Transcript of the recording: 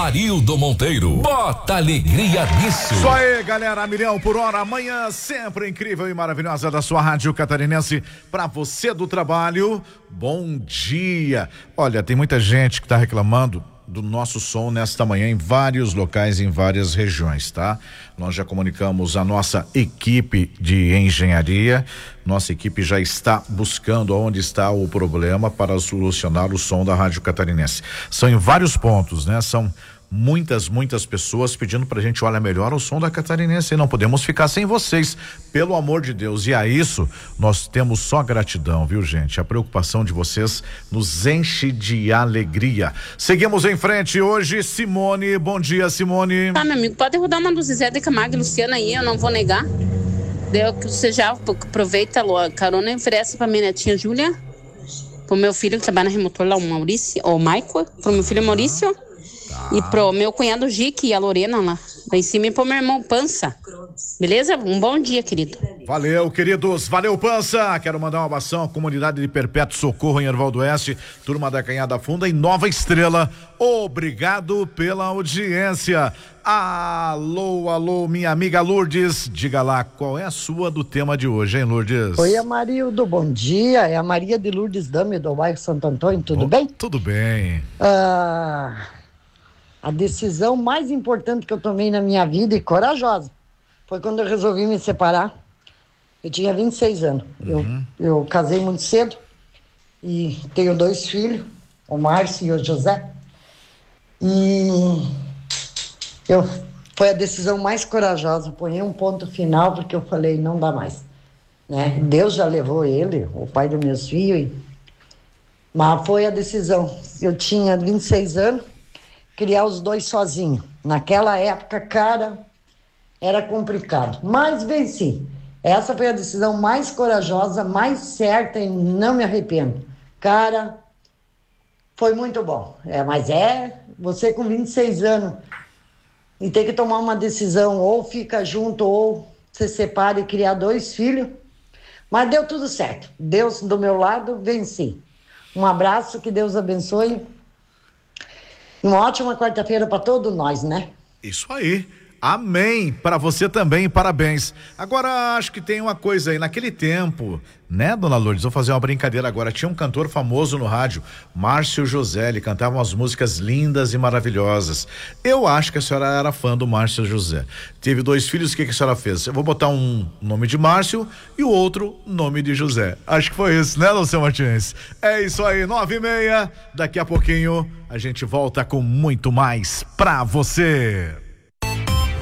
Amarildo Monteiro. Bota alegria nisso. Isso aí, galera, 1.000.000 por hora. Amanhã sempre incrível e maravilhosa da sua rádio catarinense. Pra você do trabalho, bom dia. Olha, tem muita gente que tá reclamando do nosso som nesta manhã em vários locais, em várias regiões, tá? Nós já comunicamos a nossa equipe de engenharia, nossa equipe já está buscando onde está o problema para solucionar o som da rádio catarinense. São em vários pontos, né? São muitas pessoas pedindo pra gente, olha, melhora o som da catarinense, e não podemos ficar sem vocês, pelo amor de Deus, e a isso nós temos só gratidão, viu, gente? A preocupação de vocês nos enche de alegria. Seguimos em frente hoje, Simone, bom dia, Simone. Tá, meu amigo, pode rodar uma do Zezé de Camargo e Luciana aí, eu não vou negar. Você já aproveita a carona e oferece pra minha netinha Júlia, pro meu filho que trabalha na Remotor lá, o Maurício, o Maico, pro meu filho Maurício. E pro meu cunhado Gique e a Lorena lá em cima, e pro meu irmão Pança. Beleza? Um bom dia, querido. Valeu, queridos. Valeu, Pança. Quero mandar um abração à comunidade de Perpétuo Socorro em Erval do Oeste, turma da Canhada Funda e Nova Estrela. Obrigado pela audiência. Alô, minha amiga Lourdes. Diga lá, qual é a sua do tema de hoje, hein, Lourdes? Oi, Amarildo, bom dia. É a Maria de Lourdes Dame do bairro Santo Antônio, tudo bem? Tudo bem. A decisão mais importante que eu tomei na minha vida e corajosa foi quando eu resolvi me separar. Eu tinha 26 anos. Eu casei muito cedo e tenho 2 filhos, o Márcio e o José. E foi a decisão mais corajosa. Ponhei um ponto final porque eu falei, não dá mais. Né? Deus já levou ele, o pai dos meus filhos. Mas foi a decisão. Eu tinha 26 anos. Criar os 2 sozinho. Naquela época, cara, era complicado. Mas venci. Essa foi a decisão mais corajosa, mais certa e não me arrependo. Cara, foi muito bom. Mas você com 26 anos e ter que tomar uma decisão, ou fica junto, ou se separa e criar 2 filhos. Mas deu tudo certo. Deus do meu lado, venci. Um abraço, que Deus abençoe. Uma ótima quarta-feira para todos nós, né? Isso aí. Amém. Para você também, parabéns. Agora, acho que tem uma coisa aí. Naquele tempo, né, dona Lourdes? Vou fazer uma brincadeira agora. Tinha um cantor famoso no rádio, Márcio José. Ele cantava umas músicas lindas e maravilhosas. Eu acho que a senhora era fã do Márcio José. Teve 2 filhos, o que a senhora fez? Eu vou botar um nome de Márcio e o outro nome de José. Acho que foi isso, né, Luciano Martins? É isso aí, 9:30. Daqui a pouquinho a gente volta com muito mais pra você.